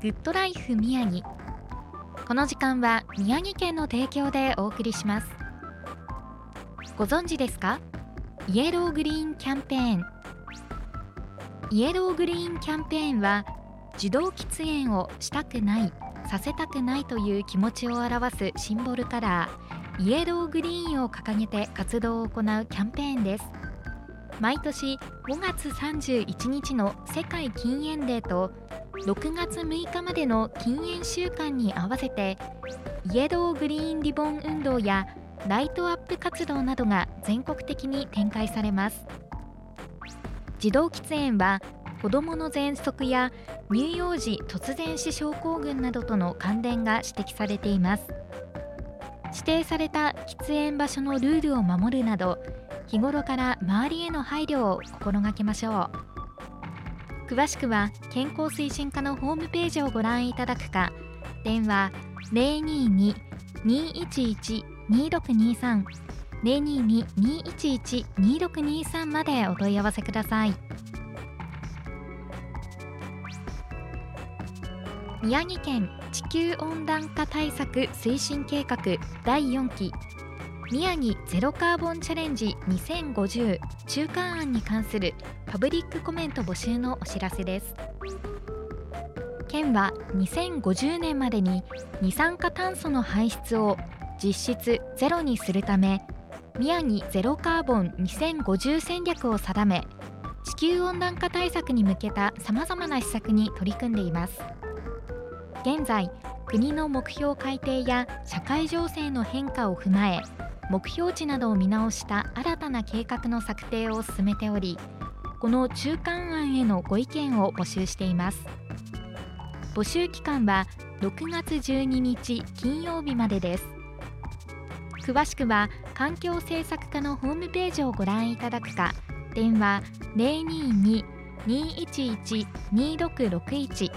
グッドライフ宮城。この時間は宮城県の提供でお送りします。ご存知ですか？イエローグリーンキャンペーン。イエローグリーンキャンペーンは、受動喫煙をしたくない、させたくないという気持ちを表すシンボルカラー、イエローグリーンを掲げて活動を行うキャンペーンです。毎年5月31日の世界禁煙デーと6月6日までの禁煙週間に合わせて、イエローグリーンリボン運動やライトアップ活動などが全国的に展開されます。受動喫煙は子どもの喘息や乳幼児突然死症候群などとの関連が指摘されています。指定された喫煙場所のルールを守るなど、日頃から周りへの配慮を心がけましょう。詳しくは健康推進課のホームページをご覧いただくか、電話 022-211-2623 022-211-2623 までお問い合わせください。宮城県地球温暖化対策推進計画第4期宮城ゼロカーボンチャレンジ2050中間案に関するパブリックコメント募集のお知らせです。県は2050年までに二酸化炭素の排出を実質ゼロにするため、宮城ゼロカーボン2050戦略を定め、地球温暖化対策に向けたさまざまな施策に取り組んでいます。現在、国の目標改定や社会情勢の変化を踏まえ、目標値などを見直した新たな計画の策定を進めており、この中間案へのご意見を募集しています。募集期間は6月12日金曜日までです。詳しくは環境政策課のホームページをご覧いただくか、電話 022-211-2661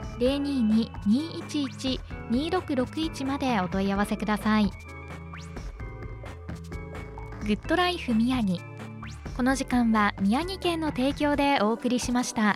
022-211-2661 までお問い合わせください。グッドライフ宮城。この時間は宮城県の提供でお送りしました。